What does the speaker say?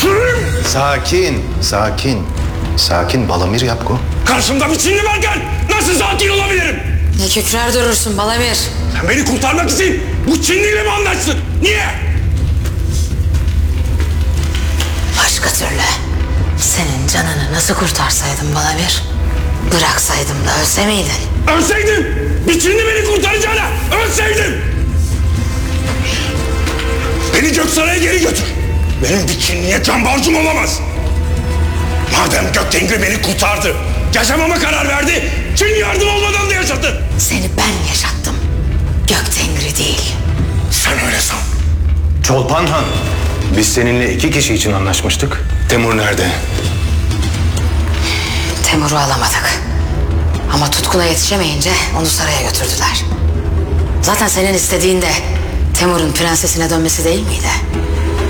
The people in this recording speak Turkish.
Sakin, sakin. Sakin Balamir Yapko. Karşımda bir Çinli varken nasıl sakin olabilirim? Ne kükrer durursun Balamir. Sen beni kurtarmak için bu Çinliyle mi anlaştın? Niye? Başka türlü. Senin canını nasıl kurtarsaydım Balamir? Bıraksaydım da ölse miydin? Ölseydim! Bir Çinli beni kurtaracağına ölseydim! Beni Göksaray'a geri götür. Benim bir Çinliye can borcum olamaz. Madem Göktengri beni kurtardı, yaşamama karar verdi, Çin yardım olmadan da yaşattı. Seni ben yaşattım. Göktengri değil. Sen öyle san. Çolpan Han. Biz seninle 2 kişi için anlaşmıştık. Temur nerede? Temur'u alamadık. Ama Tutkun'a yetişemeyince onu saraya götürdüler. Zaten senin istediğin de Temur'un prensesine dönmesi değil miydi?